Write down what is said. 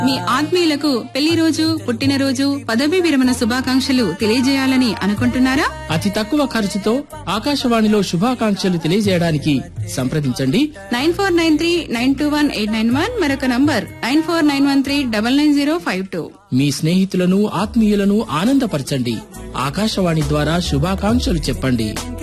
మీ ఆత్మీయులకు పెళ్లి రోజు, పుట్టినరోజు, పదవీ విరమణ శుభాకాంక్షలు తెలియజేయాలని అనుకుంటున్నారా? అతి తక్కువ ఖర్చుతో ఆకాశవాణిలో శుభాకాంక్షలు తెలియజేయడానికి సంప్రదించండి 9493921891. మరొక నంబర్ 9491399052. మీ స్నేహితులను, ఆత్మీయులను ఆనందపరచండి. ఆకాశవాణి ద్వారా శుభాకాంక్షలు చెప్పండి.